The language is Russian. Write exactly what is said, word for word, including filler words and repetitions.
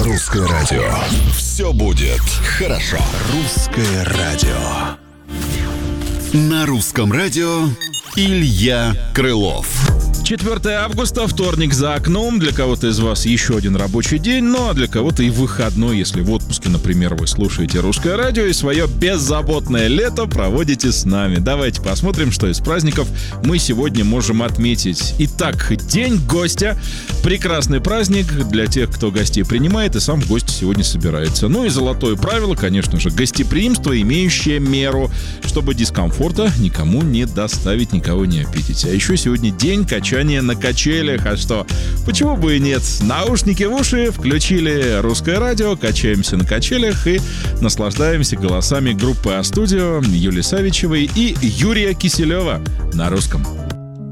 Русское радио. Все будет хорошо. Русское радио. На русском радио Илья Крылов. четвёртое августа, вторник за окном. Для кого-то из вас еще один рабочий день, ну а для кого-то и выходной, если в отпуске, например, вы слушаете Русское радио и свое беззаботное лето проводите с нами. Давайте посмотрим, что из праздников мы сегодня можем отметить. Итак, День гостя. Прекрасный праздник для тех, кто гостей принимает и сам в гости сегодня собирается. Ну и золотое правило, конечно же, гостеприимство, имеющее меру, чтобы дискомфорта никому не доставить, никого не обидеть. А еще сегодня день качания на качелях. А что? Почему бы и нет? Наушники в уши, включили Русское радио, качаемся на качелях и наслаждаемся голосами группы А-студио Юли Савичевой и Юрия Киселева на русском.